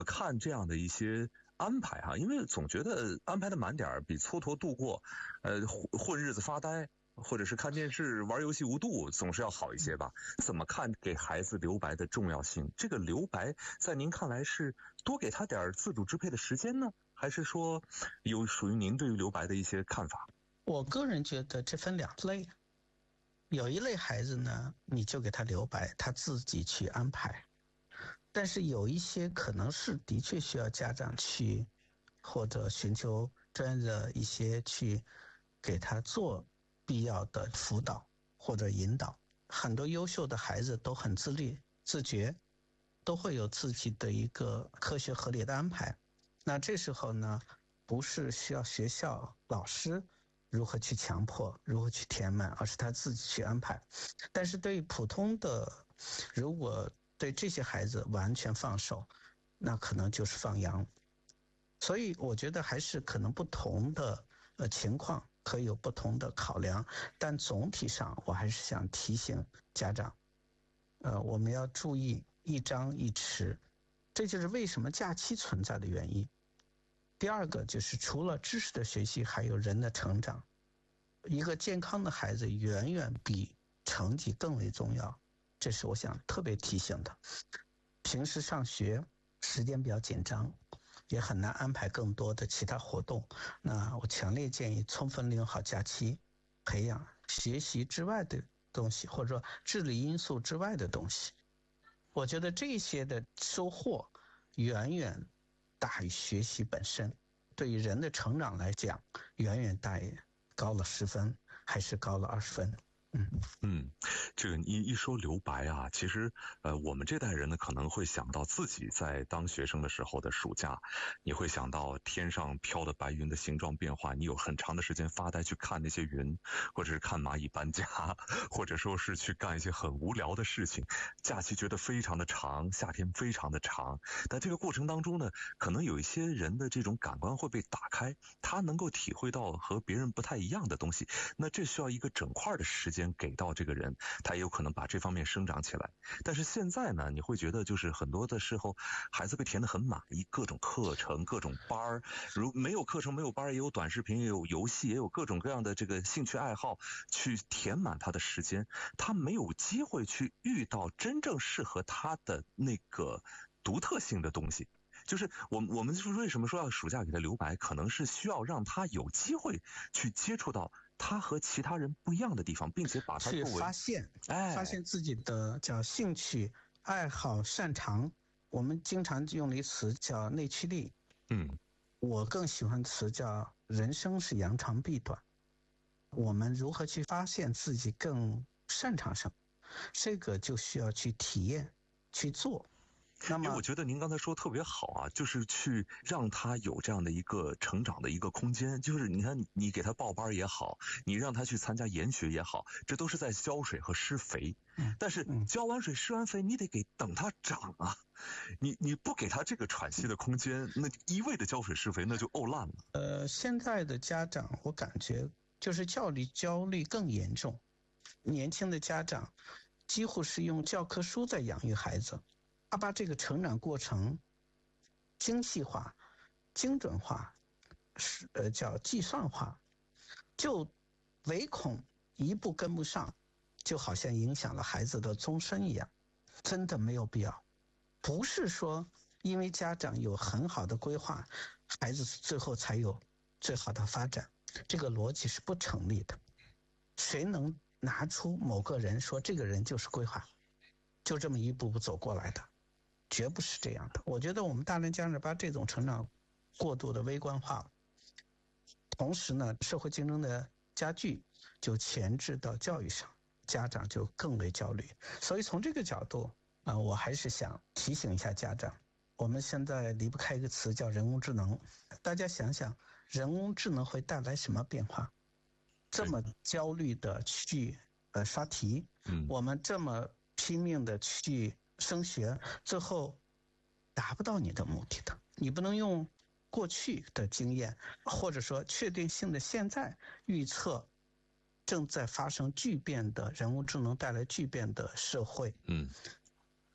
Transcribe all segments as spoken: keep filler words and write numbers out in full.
看这样的一些安排啊？因为总觉得安排的满点儿比蹉跎度过，呃，混混日子发呆，或者是看电视玩游戏无度，总是要好一些吧？怎么看给孩子留白的重要性？这个留白在您看来是多给他点自主支配的时间呢，还是说有属于您对于留白的一些看法？ 我个人觉得这分两类，有一类孩子呢，你就给他留白，他自己去安排。但是有一些可能是的确需要家长去或者寻求专业的一些去给他做必要的辅导或者引导。很多优秀的孩子都很自律自觉，都会有自己的一个科学合理的安排。那这时候呢，不是需要学校老师如何去强迫如何去填满，而是他自己去安排。但是对于普通的，如果对这些孩子完全放手，那可能就是放羊。所以我觉得还是可能不同的呃情况可以有不同的考量，但总体上我还是想提醒家长，呃，我们要注意一张一弛，这就是为什么假期存在的原因。第二个就是除了知识的学习，还有人的成长。一个健康的孩子远远比成绩更为重要，这是我想特别提醒的。平时上学时间比较紧张，也很难安排更多的其他活动，那我强烈建议充分利用好假期，培养学习之外的东西，或者说智力因素之外的东西。我觉得这些的收获远远大于学习本身，对于人的成长来讲，远远大于高了十分还是高了二十分。嗯嗯，这个一一说留白啊，其实呃，我们这代人呢可能会想到自己在当学生的时候的暑假，你会想到天上飘的白云的形状变化，你有很长的时间发呆去看那些云，或者是看蚂蚁搬家，或者说是去干一些很无聊的事情。假期觉得非常的长，夏天非常的长，但这个过程当中呢，可能有一些人的这种感官会被打开，他能够体会到和别人不太一样的东西，那这需要一个整块的时间给到这个人，他也有可能把这方面生长起来。但是现在呢，你会觉得就是很多的时候孩子被填得很满，一各种课程各种班，如没有课程没有班，也有短视频也有游戏也有各种各样的这个兴趣爱好去填满他的时间，他没有机会去遇到真正适合他的那个独特性的东西。就是我们我们就是为什么说要暑假给他留白，可能是需要让他有机会去接触到他和其他人不一样的地方，并且把他去作为发现， 哎， 发现自己的叫兴趣、爱好、擅长。我们经常用的一词叫内驱力， 嗯， 我更喜欢词叫人生是扬长避短。我们如何去发现自己更擅长什么，这个就需要去体验、去做。那么我觉得您刚才说特别好啊，就是去让他有这样的一个成长的一个空间。就是你看，你给他报班也好，你让他去参加研学也好，这都是在浇水和施肥。但是浇完水施完肥，你得给等他长啊。你你不给他这个喘息的空间，那一味的浇水施肥，那就沤烂了。 呃，现在的家长，我感觉就是教育焦虑更严重，年轻的家长几乎是用教科书在养育孩子。他把这个成长过程精细化、精准化，是呃叫计算化，就唯恐一步跟不上，就好像影响了孩子的终身一样，真的没有必要。不是说因为家长有很好的规划，孩子最后才有最好的发展，这个逻辑是不成立的。谁能拿出某个人说这个人就是规划，就这么一步步走过来的？绝不是这样的。我觉得我们大人家长把这种成长过度的微观化了，同时呢，社会竞争的加剧就前置到教育上，家长就更为焦虑。所以从这个角度啊、呃，我还是想提醒一下家长，我们现在离不开一个词叫人工智能。大家想想，人工智能会带来什么变化？这么焦虑的去呃刷题，嗯，我们这么拼命的去升学，最后达不到你的目的的。你不能用过去的经验，或者说确定性的现在预测正在发生巨变的人工智能带来巨变的社会。 嗯，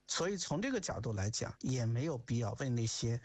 所以从这个角度来讲，也没有必要为那些